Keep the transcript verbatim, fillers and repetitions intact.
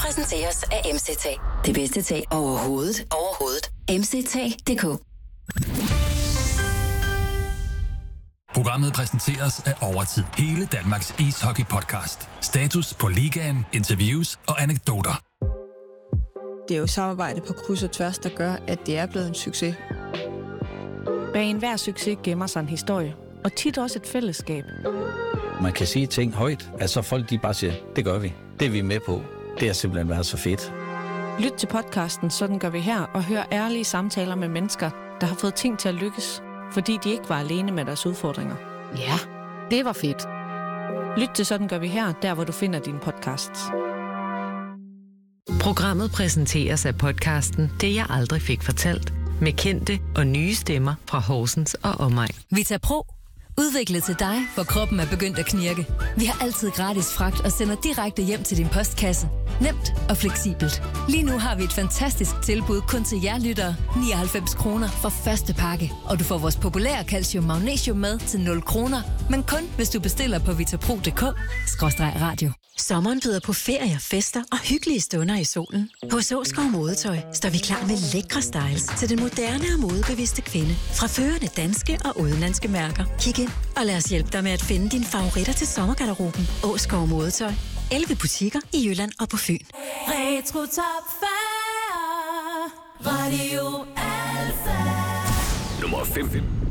præsenteres af M C T. Det bedste tag overhovedet. Overhovedet. M C T punktum d k. Programmet præsenteres af Overtid. Hele Danmarks ishockey-podcast. Status på ligaen, interviews og anekdoter. Det er jo samarbejde på kryds og tværs, der gør, at det er blevet en succes. Bag enhver succes gemmer sig en historie, og tit også et fællesskab. Man kan sige ting højt, at så folk de bare siger, det gør vi. Det er vi med på. Det har simpelthen været så fedt. Lyt til podcasten Sådan gør vi her, og hør ærlige samtaler med mennesker, der har fået ting til at lykkes, fordi de ikke var alene med deres udfordringer. Ja, det var fedt. Lyt til Sådan gør vi her, der hvor du finder dine podcasts. Programmet præsenteres af podcasten Det jeg aldrig fik fortalt, med kendte og nye stemmer fra Horsens og omegn. Vita Pro. Udviklet til dig, hvor kroppen er begyndt at knirke. Vi har altid gratis fragt og sender direkte hjem til din postkasse. Nemt og fleksibelt. Lige nu har vi et fantastisk tilbud kun til jer lyttere. nioghalvfems kroner for første pakke. Og du får vores populære calcium magnesium med til nul kroner. Men kun hvis du bestiller på vitapro punktum d k skråstreg radio. Sommeren byder på ferier, fester og hyggelige stunder i solen. Hos Åskov Modetøj står vi klar med lækre styles til den moderne og modebevidste kvinde. Fra førende danske og udenlandske mærker. Kig ind og lad os hjælpe dig med at finde dine favoritter til sommergarderoben. Åskov Modetøj. elleve butikker i Jylland og på Fyn. Retro Top fyrre Radio Alpha. Nummer fem.